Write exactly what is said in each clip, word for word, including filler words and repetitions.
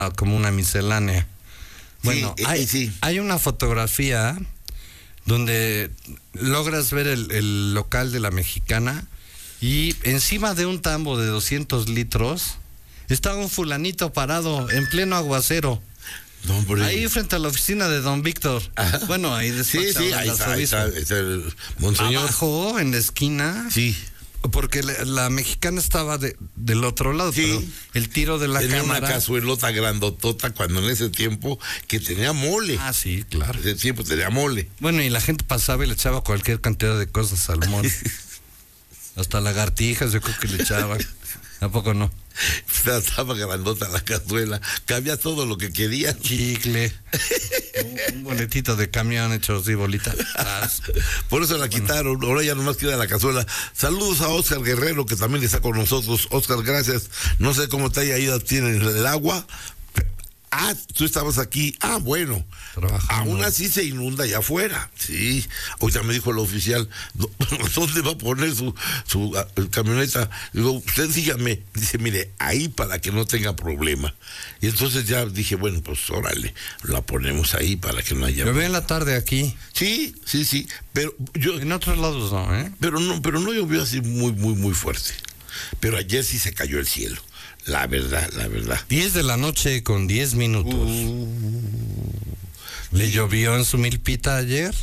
como una miscelánea. Bueno, sí, hay, eh, sí. hay una fotografía donde logras ver el, el local de la Mexicana y encima de un tambo de doscientos litros estaba un fulanito parado en pleno aguacero. No, hombre. Ahí frente a la oficina de don Víctor. Ajá. Bueno, ahí después. Sí, sí, ahí está, ahí está, está el monseñor. Abajo, en la esquina. Sí. Porque la, la Mexicana estaba de, del otro lado, sí. Pero el tiro de la tenía cámara... Tenía una cazuelota grandotota cuando en ese tiempo que tenía mole. Ah, sí, claro. En ese tiempo tenía mole. Bueno, y la gente pasaba y le echaba cualquier cantidad de cosas al mole. Hasta lagartijas yo creo que le echaban. ¿A poco no? Estaba grandota la cazuela, cabía todo lo que quería. Chicle, un, un boletito de camión hecho así bolita. Por eso la bueno. quitaron, ahora ya nomás queda la cazuela. Saludos a Oscar Guerrero, que también está con nosotros. Oscar, gracias. No sé cómo te haya ido, tienen el agua. Ah, tú estabas aquí. Ah, bueno. Trabajando. Aún así se inunda allá afuera. Sí. Ahorita me dijo el oficial, ¿dónde va a poner su, su uh, camioneta? Digo, usted dígame. Dice, mire, ahí para que no tenga problema. Y entonces ya dije, bueno, pues órale, la ponemos ahí para que no haya... Llovió en la tarde aquí. Sí, sí, sí. Pero yo... En otros lados no, ¿eh? Pero no, pero no llovió así muy, muy, muy fuerte. Pero ayer sí se cayó el cielo. La verdad, la verdad. diez de la noche con diez minutos. Uh, ¿Le llovió en su milpita ayer?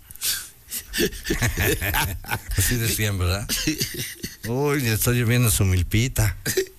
Así decían, ¿verdad? Uy, le está lloviendo su milpita.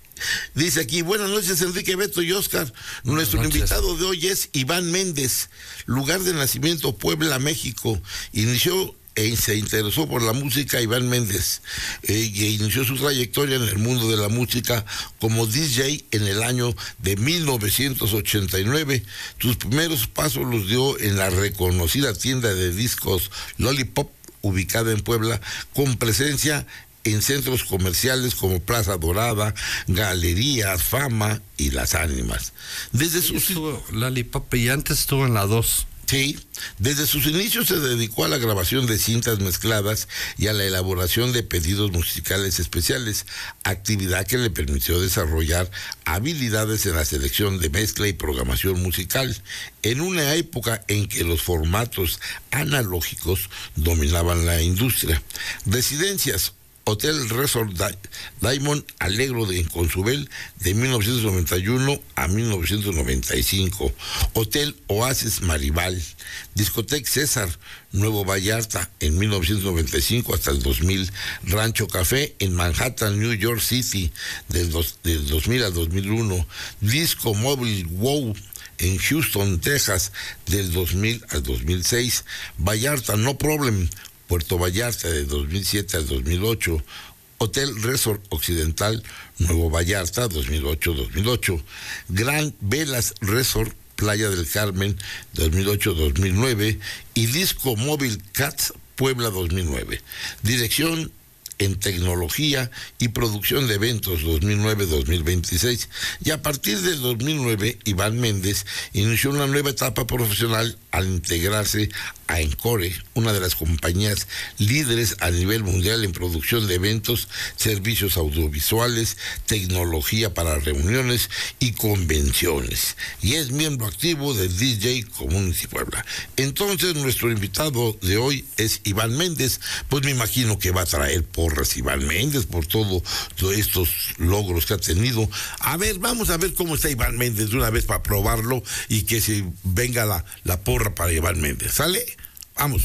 Dice aquí, buenas noches Enrique, Beto y Oscar. Nuestro invitado de hoy es Iván Méndez, lugar de nacimiento Puebla, México. Inició e se interesó por la música Iván Méndez eh, e inició su trayectoria en el mundo de la música como D J en el año de mil novecientos ochenta y nueve. Sus primeros pasos los dio en la reconocida tienda de discos Lollipop, ubicada en Puebla, con presencia en centros comerciales como Plaza Dorada, Galerías, Fama y Las Ánimas. Desde sí, sus... estuvo Lollipop y antes estuvo en la dos. Sí, desde sus inicios se dedicó a la grabación de cintas mezcladas y a la elaboración de pedidos musicales especiales, actividad que le permitió desarrollar habilidades en la selección de mezcla y programación musical, en una época en que los formatos analógicos dominaban la industria. Residencias: Hotel Resort Diamond Alegro de Consubel de mil novecientos noventa y uno a mil novecientos noventa y cinco. Hotel Oasis Maribal. Discoteca César, Nuevo Vallarta en mil novecientos noventa y cinco hasta el dos mil. Rancho Café en Manhattan, New York City del, dos, del dos mil al dos mil uno. Disco Móvil Wow en Houston, Texas del dos mil al dos mil seis. Vallarta No Problem, Puerto Vallarta de dos mil siete al dos mil ocho, Hotel Resort Occidental Nuevo Vallarta dos mil ocho a dos mil ocho, Gran Velas Resort Playa del Carmen dos mil ocho a dos mil nueve y Disco Móvil Cats Puebla dos mil nueve. Dirección en tecnología y producción de eventos dos mil nueve a dos mil veintiséis, y a partir del dos mil nueve Iván Méndez inició una nueva etapa profesional al integrarse a Encore, una de las compañías líderes a nivel mundial en producción de eventos, servicios audiovisuales, tecnología para reuniones y convenciones, y es miembro activo del D J Community Puebla. Entonces nuestro invitado de hoy es Iván Méndez. Pues me imagino que va a traer porras Iván Méndez por todo, todos estos logros que ha tenido. A ver, vamos a ver cómo está Iván Méndez de una vez para probarlo y que se venga la, la porra para Iván Méndez. ¿Sale? Vamos.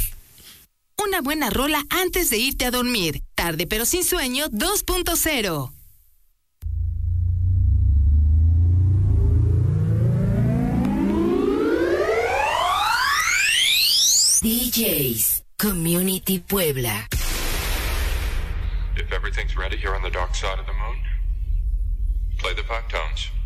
Una buena rola antes de irte a dormir. Tarde pero sin sueño dos punto cero. D Js Community Puebla. If everything's ready here on the dark side of the moon, play the five tones.